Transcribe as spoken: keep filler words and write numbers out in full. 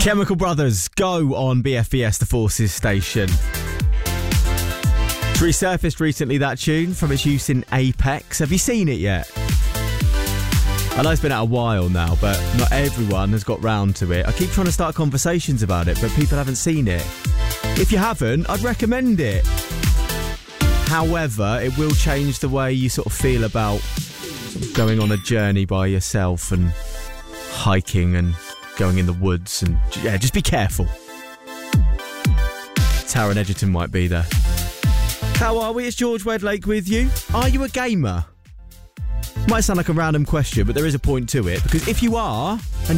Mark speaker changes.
Speaker 1: Chemical Brothers, Go on B F B S, the Forces station. It's resurfaced recently, that tune, from its use in Apex. Have you seen it yet? I know it's been out a while now, but not everyone has got round to it. I keep trying to start conversations about it, but people haven't seen it. If you haven't, I'd recommend it. However, it will change the way you sort of feel about going on a journey by yourself and hiking and going in the woods, and yeah, just be careful. Taron Egerton might be there. How are we? It's George Wedlake with you. Are you a gamer? Might sound like a random question, but there is a point to it, because if you are, and